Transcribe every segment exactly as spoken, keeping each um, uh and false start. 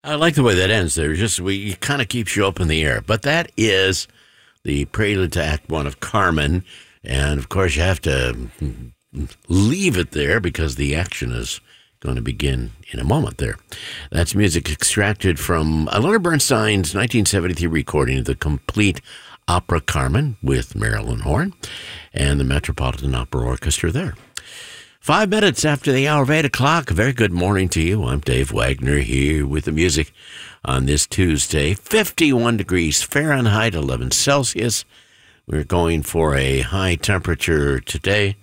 I like the way that ends there. Just we it kind of keeps you up in the air. But that is the prelude to Act One of Carmen, and of course you have to leave it there because the action is going to begin in a moment. There, that's music extracted from Leonard Bernstein's nineteen seventy-three recording of the complete opera Carmen with Marilyn Horne and the Metropolitan Opera Orchestra. There. Five minutes after the hour of eight o'clock. A very good morning to you. I'm Dave Wagner here with the music on this Tuesday. fifty-one degrees Fahrenheit, eleven Celsius. We're going for a high temperature today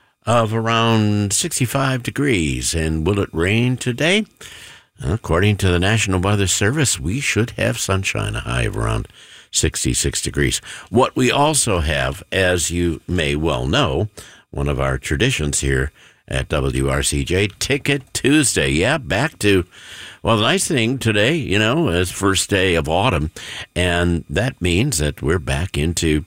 of around sixty-five degrees. And will it rain today? According to the National Weather Service, we should have sunshine, a high of around sixty-six degrees. What we also have, as you may well know, one of our traditions here at W R C J, Ticket Tuesday. Yeah, back to, well, the nice thing today, you know, is first day of autumn, and that means that we're back into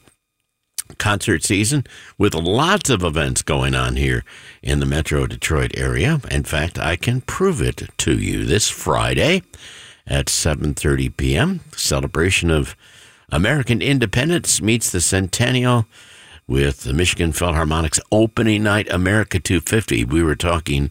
concert season with lots of events going on here in the Metro Detroit area. In fact, I can prove it to you. This Friday at seven thirty p.m., celebration of American independence meets the centennial with the Michigan Philharmonic's opening night, America two fifty. We were talking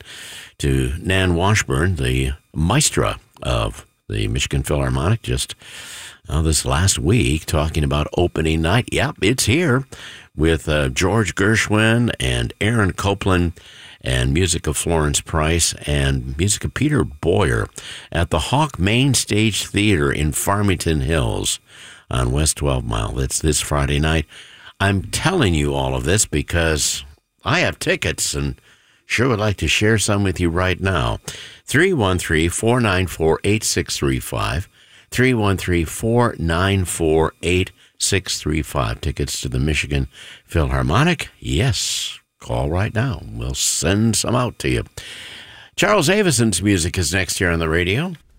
to Nan Washburn, the maestra of the Michigan Philharmonic, just uh, this last week, talking about opening night. Yep, it's here with uh, George Gershwin and Aaron Copland and music of Florence Price and music of Peter Boyer at the Hawk Main Stage Theater in Farmington Hills on West twelve Mile. That's this Friday night. I'm telling you all of this because I have tickets and sure would like to share some with you right now. three one three, four nine four, eight six three five. three one three, four nine four, eight six three five. Tickets to the Michigan Philharmonic? Yes. Call right now. We'll send some out to you. Charles Avison's music is next here on the radio.